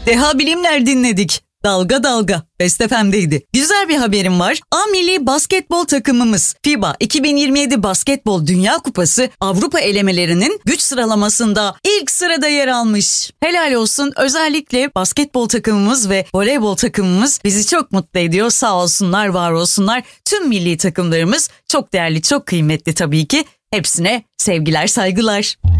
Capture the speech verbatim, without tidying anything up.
Deha Bilimler dinledik. Dalga Dalga Best F M'deydi. Güzel bir haberim var. A milli basketbol takımımız FIBA iki bin yirmi yedi Basketbol Dünya Kupası Avrupa elemelerinin güç sıralamasında ilk sırada yer almış. Helal olsun. Özellikle basketbol takımımız ve voleybol takımımız bizi çok mutlu ediyor. Sağ olsunlar, var olsunlar. Tüm milli takımlarımız çok değerli, çok kıymetli tabii ki. Hepsine sevgiler, saygılar.